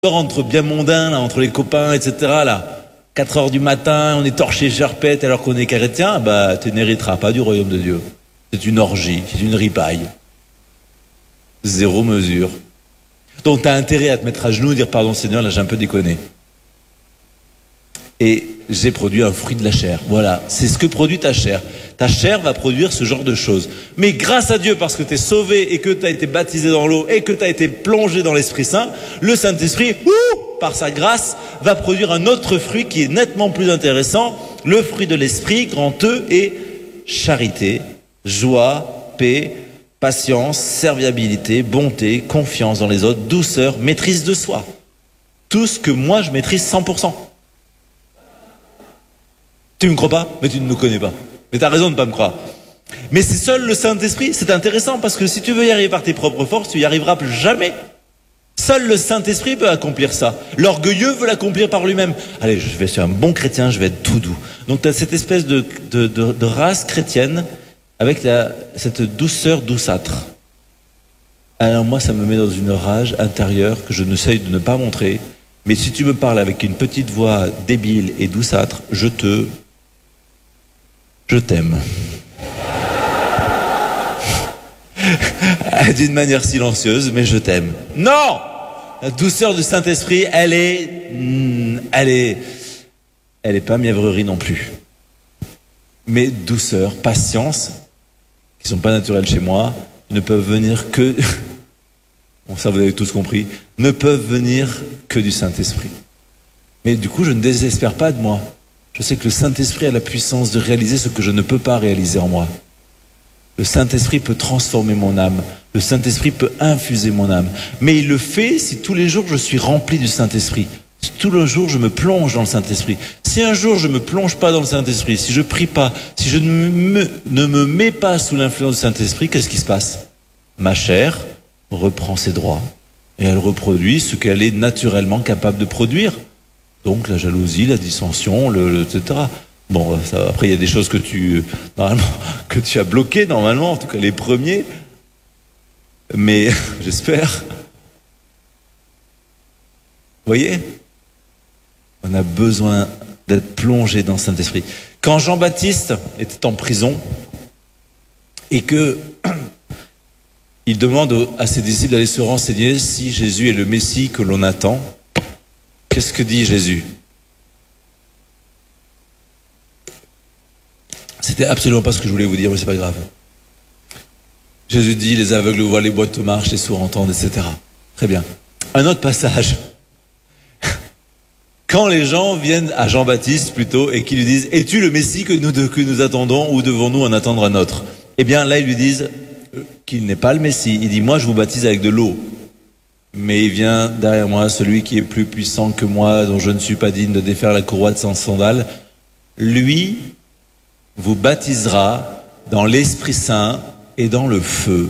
entre bien mondains, là, entre les copains, etc., là, 4 heures du matin, on est torché charpette alors qu'on est chrétien, bah, tu n'hériteras pas du royaume de Dieu. C'est une orgie, c'est une ripaille. Zéro mesure. Donc tu as intérêt à te mettre à genoux et dire pardon Seigneur, là j'ai un peu déconné. Et j'ai produit un fruit de la chair. Voilà, c'est ce que produit ta chair. Ta chair va produire ce genre de choses. Mais grâce à Dieu, parce que tu es sauvé et que tu as été baptisé dans l'eau et que tu as été plongé dans l'Esprit Saint, le Saint-Esprit, par sa grâce, va produire un autre fruit qui est nettement plus intéressant. Le fruit de l'Esprit, grand E, est charité, joie, paix, patience, serviabilité, bonté, confiance dans les autres, douceur, maîtrise de soi. Tout ce que moi je maîtrise 100%. Tu me crois pas? Mais tu ne me connais pas. Mais tu as raison de ne pas me croire. Mais c'est seul le Saint-Esprit, c'est intéressant parce que si tu veux y arriver par tes propres forces, tu y arriveras jamais. Seul le Saint-Esprit peut accomplir ça. L'orgueilleux veut l'accomplir par lui-même. Allez, je vais être un bon chrétien, je vais être tout doux. Donc tu as cette espèce de race chrétienne avec cette douceur douceâtre. Alors moi, ça me met dans une rage intérieure que je n'essaye de ne pas montrer. Mais si tu me parles avec une petite voix débile et douceâtre, je t'aime. D'une manière silencieuse, mais je t'aime. Non! La douceur du Saint-Esprit, elle est pas mièvrerie non plus. Mais douceur, patience, qui sont pas naturelles chez moi, ne peuvent venir que, bon ça vous avez tous compris, ne peuvent venir que du Saint-Esprit. Mais du coup, je ne désespère pas de moi. Je sais que le Saint-Esprit a la puissance de réaliser ce que je ne peux pas réaliser en moi. Le Saint-Esprit peut transformer mon âme. Le Saint-Esprit peut infuser mon âme. Mais il le fait si tous les jours je suis rempli du Saint-Esprit. Si tous les jours je me plonge dans le Saint-Esprit. Si un jour je ne me plonge pas dans le Saint-Esprit, si je prie pas, si je ne me mets pas sous l'influence du Saint-Esprit, qu'est-ce qui se passe? Ma chair reprend ses droits. Et elle reproduit ce qu'elle est naturellement capable de produire. Donc la jalousie, la dissension, etc. Bon, ça, après il y a des choses que tu as bloquées normalement, en tout cas les premiers. Mais j'espère. Vous voyez? On a besoin d'être plongé dans le Saint-Esprit. Quand Jean-Baptiste était en prison et que il demande à ses disciples d'aller se renseigner si Jésus est le Messie que l'on attend, qu'est-ce que dit Jésus? C'était absolument pas ce que je voulais vous dire, mais c'est pas grave. Jésus dit, les aveugles voient, les boiteux marchent, les sourds entendent, etc. Très bien. Un autre passage. Quand les gens viennent à Jean-Baptiste plutôt et qu'ils lui disent, es-tu le Messie que nous attendons ou devons-nous en attendre un autre? Eh bien là, ils lui disent qu'il n'est pas le Messie. Il dit, moi je vous baptise avec de l'eau. Mais il vient derrière moi celui qui est plus puissant que moi, dont je ne suis pas digne de défaire la courroie de son sandale. Lui vous baptisera dans l'Esprit Saint et dans le feu.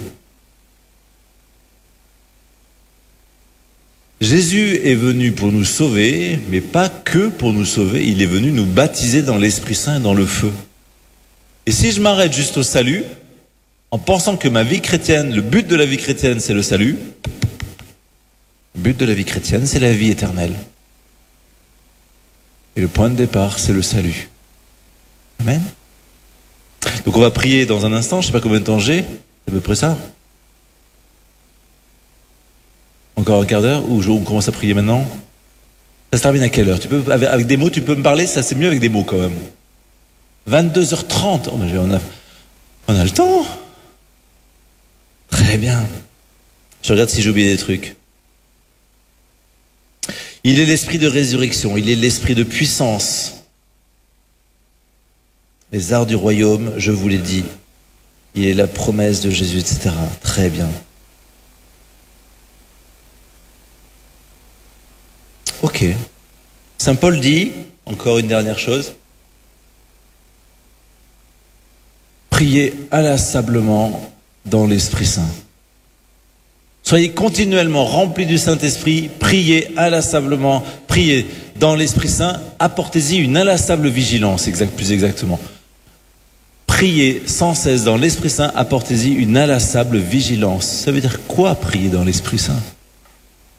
Jésus est venu pour nous sauver, mais pas que pour nous sauver, il est venu nous baptiser dans l'Esprit Saint et dans le feu. Et si je m'arrête juste au salut, en pensant que ma vie chrétienne, le but de la vie chrétienne, c'est le salut, le but de la vie chrétienne, c'est la vie éternelle. Et le point de départ, c'est le salut. Amen. Donc on va prier dans un instant, je ne sais pas combien de temps j'ai, c'est à peu près ça. Encore un quart d'heure, ou on commence à prier maintenant? Ça se termine à quelle heure? Tu peux, avec des mots, tu peux me parler? Ça c'est mieux avec des mots quand même. 22h30, oh, on a le temps. Très bien. Je regarde si j'ai oublié des trucs. Il est l'esprit de résurrection, il est l'esprit de puissance. Les arts du royaume, je vous l'ai dit, il est la promesse de Jésus, etc. Très bien. Ok. Saint Paul dit, encore une dernière chose, priez inlassablement dans l'Esprit Saint. Soyez continuellement remplis du Saint-Esprit, priez inlassablement, priez dans l'Esprit Saint, apportez-y une inlassable vigilance, plus exactement. Priez sans cesse dans l'Esprit Saint, apportez-y une inlassable vigilance. Ça veut dire quoi prier dans l'Esprit Saint?